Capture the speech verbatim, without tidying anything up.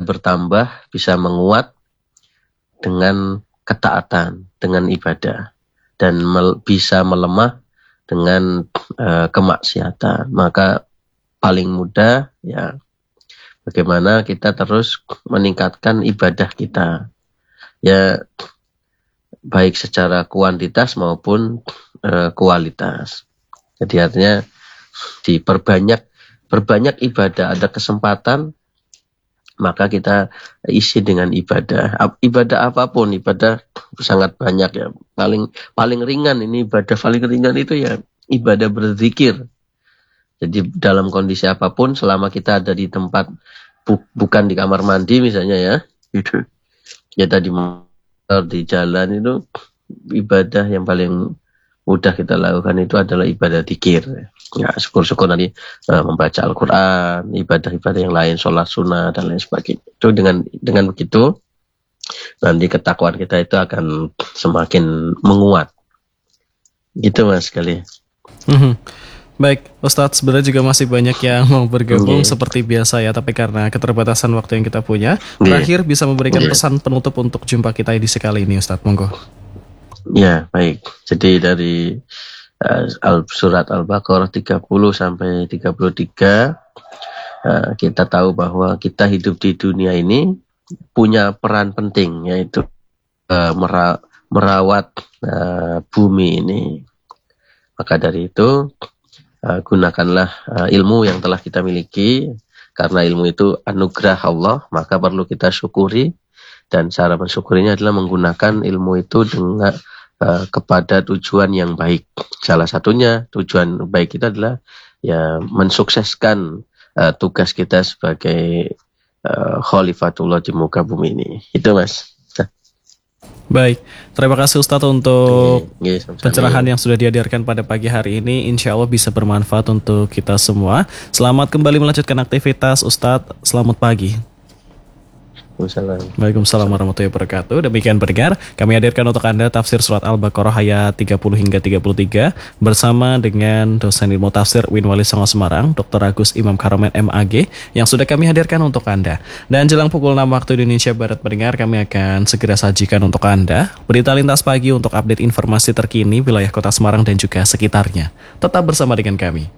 bertambah, bisa menguat dengan ketaatan, dengan ibadah, dan mel- bisa melemah dengan uh, kemaksiatan. Maka paling mudah ya bagaimana kita terus meningkatkan ibadah kita, ya baik secara kuantitas maupun uh, kualitas. Jadi artinya diperbanyak, perbanyak ibadah. Ada kesempatan maka kita isi dengan ibadah. Ibadah apapun, ibadah sangat banyak ya. Paling paling ringan ini ibadah paling ringan itu ya ibadah berzikir. Jadi dalam kondisi apapun, selama kita ada di tempat bu, bukan di kamar mandi misalnya ya, gitu. Ya tadi di jalan itu ibadah yang paling mudah kita lakukan itu adalah ibadah zikir. Ya, syukur-syukur nanti uh, membaca Al-Quran, ibadah-ibadah yang lain, sholat sunnah dan lain sebagainya. Itu dengan dengan begitu nanti ketakwaan kita itu akan semakin menguat. Gitu Mas sekali. Mm-hmm. Baik, Ustadz, sebenarnya juga masih banyak yang mau bergabung yeah. seperti biasa ya, tapi karena keterbatasan waktu yang kita punya, terakhir yeah. bisa memberikan yeah. pesan penutup untuk jumpa kita di sekali ini, Ustadz, monggo. Ya, baik. Jadi dari uh, surat Al-Baqarah tiga puluh sampai tiga puluh tiga uh, kita tahu bahwa kita hidup di dunia ini punya peran penting, yaitu uh, mera- merawat uh, bumi ini. Maka dari itu uh, gunakanlah uh, ilmu yang telah kita miliki, karena ilmu itu anugerah Allah, maka perlu kita syukuri, dan cara mensyukurinya adalah menggunakan ilmu itu dengan Uh, kepada tujuan yang baik. Salah satunya tujuan baik kita adalah ya mensukseskan uh, tugas kita sebagai uh, Khalifatullah di muka bumi ini. Itu Mas. Baik, terima kasih Ustadz untuk okay, okay, pencerahan yang sudah dihadirkan pada pagi hari ini. Insya Allah bisa bermanfaat untuk kita semua. Selamat kembali melanjutkan aktivitas Ustadz. Selamat pagi. Waalaikumsalam warahmatullahi wabarakatuh. Demikian pendengar, kami hadirkan untuk Anda tafsir surat Al-Baqarah ayat tiga puluh hingga tiga puluh tiga bersama dengan dosen ilmu tafsir U I N Wali Songo Semarang, Doktor Agus Imam Karomen M A G, yang sudah kami hadirkan untuk Anda. Dan jelang pukul enam waktu Indonesia Barat pendengar, kami akan segera sajikan untuk Anda berita lintas pagi untuk update informasi terkini wilayah Kota Semarang dan juga sekitarnya. Tetap bersama dengan kami.